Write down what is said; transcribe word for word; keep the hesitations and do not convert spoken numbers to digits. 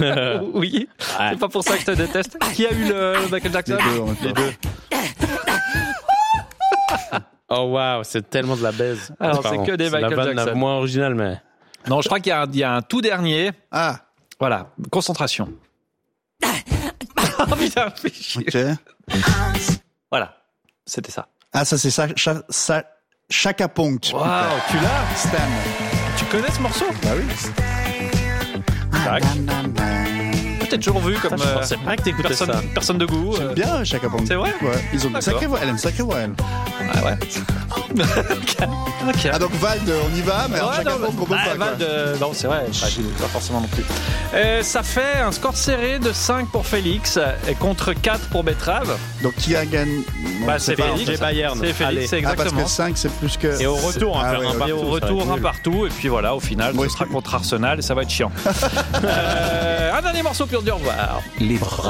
Oui, ouais. C'est pas pour ça que je te déteste. Qui a eu le Michael Jackson? Les deux, Les deux. Oh waouh, c'est tellement de la baise. Alors Pardon. c'est que des c'est Michael la vanne Jackson. moins originale, mais. Non, je crois qu'il y a, un, il y a un tout dernier. Ah. Voilà, concentration. Oh putain, fais chier. Ok. Voilà, c'était ça. Ah, ça, c'est ça, ça, ça Chaka Ponk. Waouh, tu l'as? Stan. Tu connais ce morceau? Bah oui. Tac. T'as toujours vu comme Je euh, pensais pas que t'écoutais personne, ça. personne de goût. J'aime euh. bien Chaka Ponk. C'est vrai? Ouais. Ils ont une D'accord. sacrée voix. Elle a une sacrée voix, elle. Ah ouais. Ok. Ah, donc Vald, on y va, mais alors Ouais, Chaka non, Ponk, on peut ah, pas. Val quoi. de- Non, c'est vrai, pas, pas forcément non plus. Euh, ça fait un score serré de cinq pour Félix et contre quatre pour Betrave. Donc qui a gagné? Non, Bah, je sais c'est pas, Félix. en fait. J'ai Bayern. C'est Félix, Allez. c'est Ah, parce exactement. que cinq, c'est plus que. Et au retour, on va Ah, faire ouais, un ok. partout. Et au ça va être retour, un nul. partout. Et puis voilà, au final, Ouais. ce sera contre Arsenal et ça va être chiant. euh, un dernier morceau pour dire au revoir. Les bras